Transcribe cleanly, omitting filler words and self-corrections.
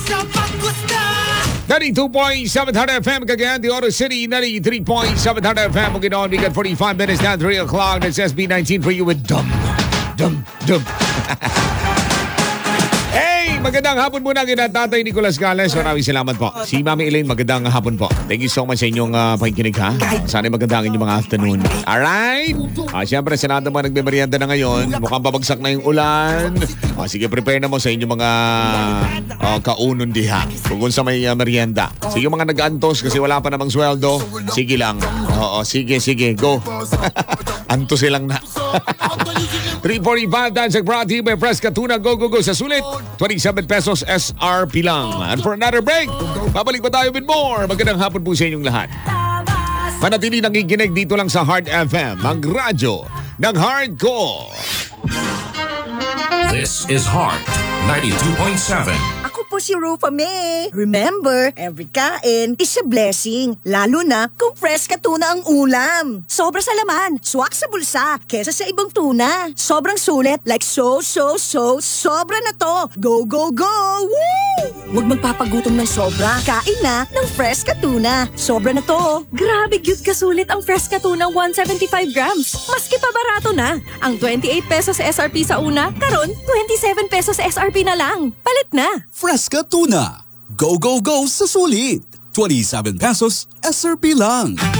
92.700 FM Cagayan de Oro City, 93.700 FM. Moving on, we got 45 minutes down 3 o'clock. That's SB19 for you with Dum. Hey, magandang hapon muna kina Tatay Nicolas Gales. Maraming salamat po. Si Mami Elaine, magandang hapon po. Thank you so much sa inyong pakikinig ha. Sana magandang inyong mga afternoon. Alright? Siyempre sa lahat ng mga nagme-merienda na ngayon, mukhang babagsak na yung ulan. Sige, prepare na mo sa inyong mga kaunon diha. Kung sa may merienda. Sige mga nag-antos kasi wala pa namang sweldo. Sige lang. Oo, sige, go. Antos silang na. 345 Dansag brought to you by Fresca Tuna. Go. Sa sulit, 27 pesos SRP lang. And for another break, babalik pa tayo with more. Magandang hapon po sa inyong lahat. Manatili nakikinig dito lang sa Heart FM, ang radyo ng hardcore. This is Heart 92.7. Ako po si Rufa May. Remember, every kain is a blessing. Lalo na kung Fresca Tuna ang ulam. Sobra sa laman, swak sa bulsa, kesa sa ibang tuna. Sobrang sulit, like so, sobra na to. Go! Woo! Huwag magpapagutom ng sobra. Kain na ng Fresca Tuna. Sobra na to. Grabe cute kasulit ang Fresca Tuna 175 grams. Maski pa barato na. Ang 28 pesos SRP sa una, karon 27 pesos SRP na lang. Palit na. Fresca Tuna. Go sa sulit. 27 pesos SRP lang.